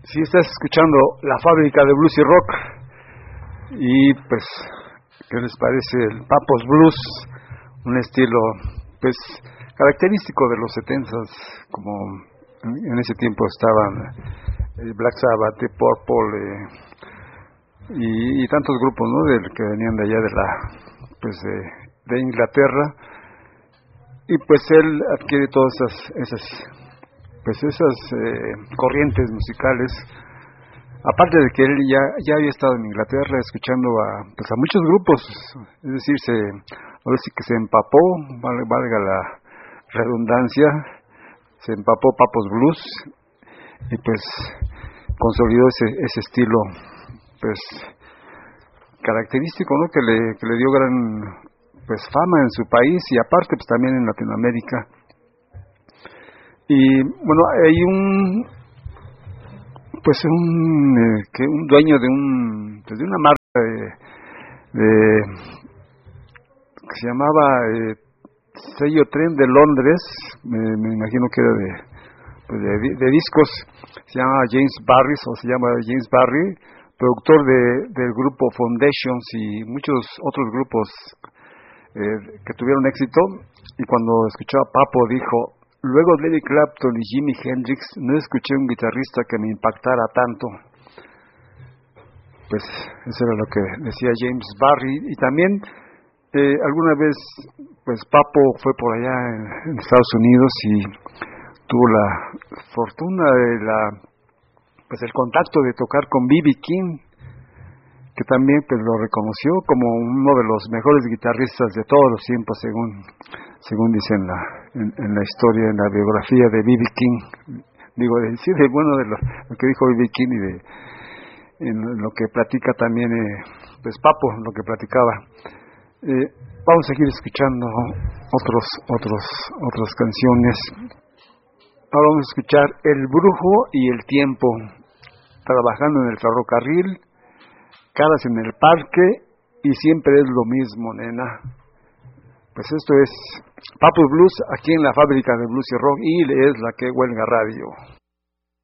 Sí, estás escuchando La Fábrica de Blues y Rock. Y pues, ¿qué les parece el Pappo's Blues? Un estilo, pues, característico de los 70s, como en ese tiempo estaban Black Sabbath, Deep Purple y tantos grupos, ¿no? Que venían de allá de Inglaterra. Y pues él adquiere todas esas corrientes musicales, aparte de que él ya había estado en Inglaterra escuchando a muchos grupos, es decir, ahora sí que se empapó, valga la redundancia, se empapó Pappo's Blues y pues consolidó ese estilo, pues característico, ¿no? Que le dio gran fama en su país y aparte pues también en Latinoamérica. Y bueno, hay un dueño de una marca que se llamaba Sello Tren de Londres, me imagino que era de discos, se llama James Barry, productor del grupo Foundations y muchos otros grupos que tuvieron éxito. Y cuando escuchó a Pappo dijo: luego de Eric Clapton y Jimi Hendrix, no escuché un guitarrista que me impactara tanto. Pues eso era lo que decía James Barry. Y también alguna vez, pues Pappo fue por allá en Estados Unidos y tuvo la fortuna el contacto de tocar con B.B. King, que también pues lo reconoció como uno de los mejores guitarristas de todos los tiempos, según dice en la historia, en la biografía de B.B. King. De lo que dijo B.B. King y en lo que platica también Pappo, lo que platicaba. Vamos a seguir escuchando otras canciones. Ahora vamos a escuchar El Brujo y el Tiempo, trabajando en el ferrocarril, caras en el parque y siempre es lo mismo, nena. Pues esto es Pappo's Blues aquí en La Fábrica de Blues y Rock y es la que huelga radio.